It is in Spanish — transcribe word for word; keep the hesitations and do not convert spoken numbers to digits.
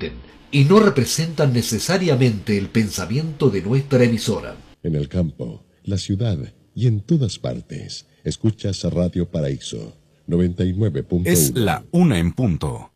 emiten y no representan necesariamente el pensamiento de nuestra emisora. En el campo, la ciudad y en todas partes, escuchas Radio Paraíso noventa y nueve punto uno. Es la una en punto.